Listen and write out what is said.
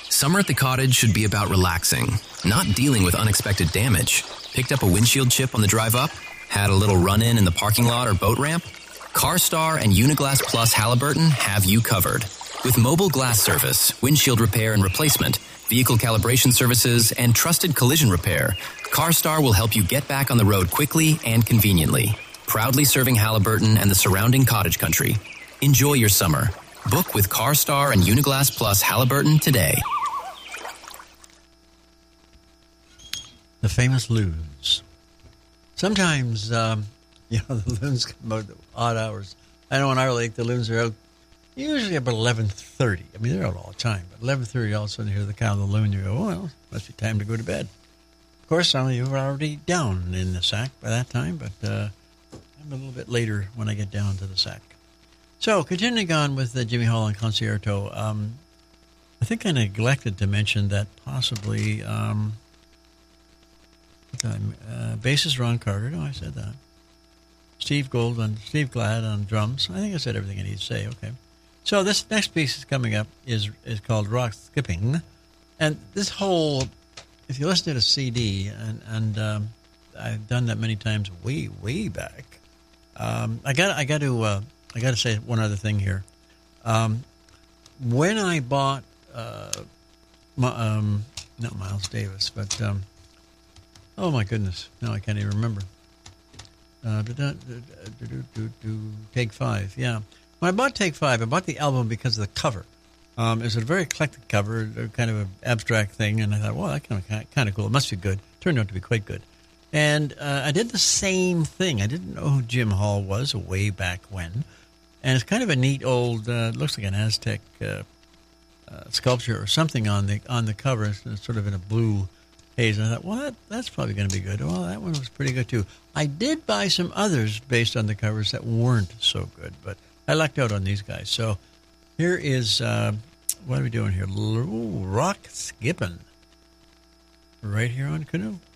Summer at the cottage should be about relaxing, not dealing with unexpected damage. Picked up a windshield chip on the drive up? Had a little run-in the parking lot or boat ramp? CarStar and Uniglass Plus Halliburton have you covered. With mobile glass service, windshield repair and replacement, vehicle calibration services, and trusted collision repair, CarStar will help you get back on the road quickly and conveniently. Proudly serving Halliburton and the surrounding cottage country. Enjoy your summer. Book with CarStar and Uniglass Plus Halliburton today. The famous loons. Sometimes, the loons come out at odd hours. I know in our lake, the loons are out usually about 11:30. I mean, they're out all the time. But 11:30, all of a sudden you hear the count of the loon. You go, well, must be time to go to bed. Of course, some of you are already down in the sack by that time, but I'm a little bit later when I get down to the sack. So, continuing on with Jimmy Hall and Concierto, I think I neglected to mention that possibly... bassist Ron Carter. No, I said that. Steve Glad on drums. I think I said everything I need to say. Okay. So this next piece is coming up is called Rock Skipping, and this whole, if you listen to the CD, and I've done that many times way back. I got to say one other thing here. When I bought not Miles Davis, but oh my goodness, no, I can't even remember. Take Five, yeah. When I bought Take Five, I bought the album because of the cover. It was a very eclectic cover, kind of an abstract thing, and I thought, well, that's kind of cool. It must be good. Turned out to be quite good. And I did the same thing. I didn't know who Jim Hall was way back when. And it's kind of a neat old, looks like an Aztec sculpture or something on the cover. It's sort of in a blue haze. And I thought, well, that's probably going to be good. Well, that one was pretty good, too. I did buy some others based on the covers that weren't so good, but I lucked out on these guys. So here is, what are we doing here? Rock Skipping. Right here on Canoe.